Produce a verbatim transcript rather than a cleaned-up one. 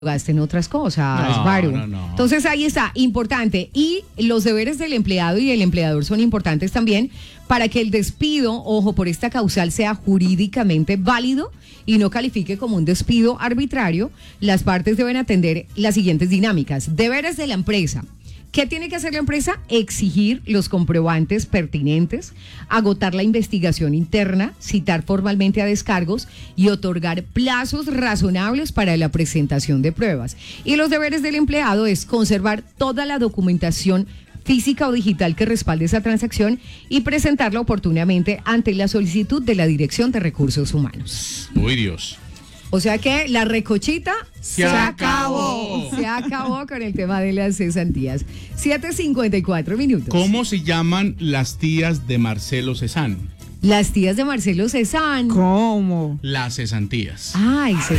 gasten otras cosas, No, Varu. no, no. Entonces ahí está, importante. Y los deberes del empleado y del empleador son importantes también para que el despido, ojo, por esta causal sea jurídicamente válido y no califique como un despido arbitrario. Las partes deben atender las siguientes dinámicas. Deberes de la empresa. ¿Qué tiene que hacer la empresa? Exigir los comprobantes pertinentes, agotar la investigación interna, citar formalmente a descargos y otorgar plazos razonables para la presentación de pruebas. Y los deberes del empleado es conservar toda la documentación física o digital que respalde esa transacción y presentarla oportunamente ante la solicitud de la Dirección de Recursos Humanos. Uy, Dios. O sea que la recochita se, se acabó. acabó. Se acabó con el tema de las cesantías. siete cincuenta y cuatro minutos. ¿Cómo se llaman las tías de Marcelo Cezanne? Las tías de Marcelo Cezanne. ¿Cómo? Las cesantías. Ay, se